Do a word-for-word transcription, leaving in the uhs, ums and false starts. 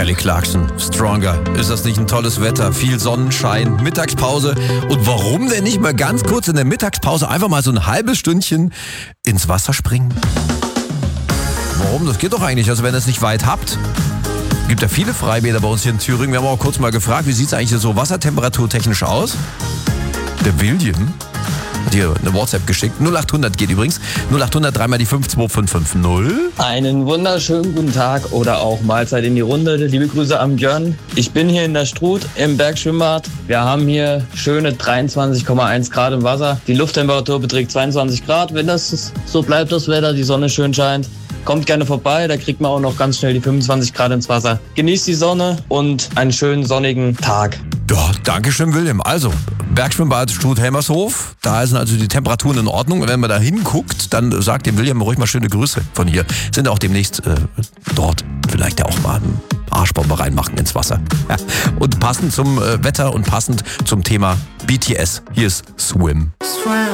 Kelly Clarkson, Stronger. Ist das nicht ein tolles Wetter? Viel Sonnenschein, Mittagspause. Und warum denn nicht mal ganz kurz in der Mittagspause einfach mal so ein halbes Stündchen ins Wasser springen? Warum? Das geht doch eigentlich, also wenn ihr es nicht weit habt. Gibt ja viele Freibäder bei uns hier in Thüringen. Wir haben auch kurz mal gefragt, wie sieht es eigentlich so wassertemperaturtechnisch aus? Der William hat hier eine WhatsApp geschickt. null achthundert geht übrigens. null achthundert dreimal die fünf zwei fünf fünf null. Einen wunderschönen guten Tag oder auch Mahlzeit in die Runde. Liebe Grüße am Björn. Ich bin hier in der Struth im Bergschwimmbad. Wir haben hier schöne dreiundzwanzig Komma eins Grad im Wasser. Die Lufttemperatur beträgt zweiundzwanzig Grad. Wenn das so bleibt, das Wetter, die Sonne schön scheint, kommt gerne vorbei. Da kriegt man auch noch ganz schnell die fünfundzwanzig Grad ins Wasser. Genießt die Sonne und einen schönen sonnigen Tag. Ja, danke schön, William. Also, Bergschwimmbad Struth-Helmershof. Da sind also die Temperaturen in Ordnung. Und wenn man da hinguckt, dann sagt dem William ruhig mal schöne Grüße von hier. Sind auch demnächst äh, dort. Vielleicht ja auch mal einen Arschbombe reinmachen ins Wasser. Ja. Und passend zum äh, Wetter und passend zum Thema B T S. Hier ist Swim.